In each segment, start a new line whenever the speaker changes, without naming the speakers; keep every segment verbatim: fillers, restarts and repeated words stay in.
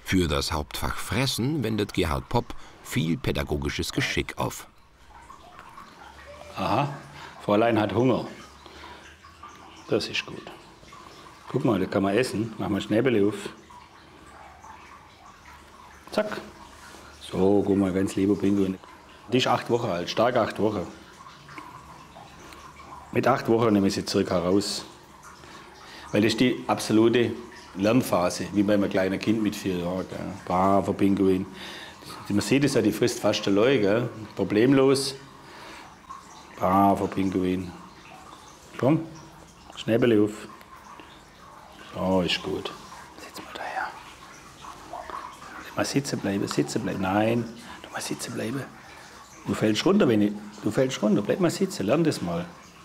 Für das Hauptfach Fressen wendet Gerhard Popp viel pädagogisches Geschick auf.
Aha, Fräulein hat Hunger. Das ist gut. Guck mal, da kann man essen. Mach mal Schnäbele auf. Zack. So, guck mal, ganz lieber Pinguin. Die ist acht Wochen alt, stark acht Wochen. Mit acht Wochen nehme ich sie circa raus. Weil das ist die absolute Lernphase, wie bei einem kleinen Kind mit vier Jahren. Gell. Braver Pinguin. Man sieht es ja, die frisst fast der Leu, gell. Problemlos. Braver Pinguin. Komm, Schnäbele auf. So, ist gut. Sitz mal daher. Mal sitzen bleiben, sitzen bleiben. Nein, du musst sitzen bleiben. Du fällst runter, wenn ich. Du fällst runter. Bleib mal sitzen, lern das mal.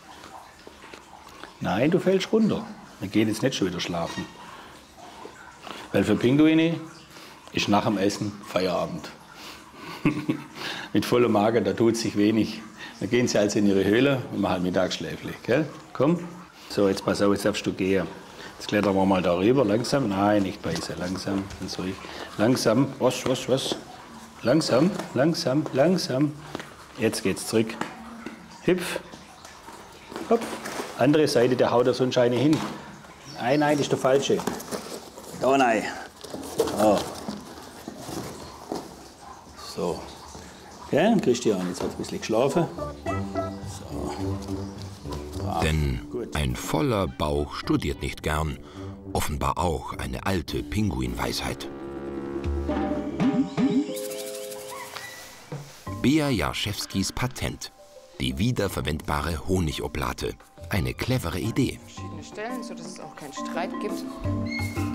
Nein, du fällst runter. Wir gehen jetzt nicht schon wieder schlafen. Weil für Pinguine ist nach dem Essen Feierabend. Mit vollem Magen, da tut sich wenig. Dann gehen sie also in ihre Höhle und machen Mittagsschläfle. Gell? Komm. So, jetzt pass auf, jetzt darfst du gehen. Jetzt klettern wir mal darüber. Langsam. Nein, nicht beißen. Langsam. Ganz ruhig. Langsam. Was, was, was? Langsam, langsam, langsam. Jetzt geht's zurück. Hüpf. Hopp. Andere Seite, der haut da sonst eine hin. Nein, nein, das ist der falsche. Da nein. Oh. So. Okay, Christian, jetzt hat ein bisschen geschlafen. So.
Denn ein voller Bauch studiert nicht gern. Offenbar auch eine alte Pinguinweisheit. Bea Jarschewskis Patent. Die wiederverwendbare Honigoblate. Eine clevere Idee.
Verschiedene Stellen, sodass es auch keinen Streit gibt.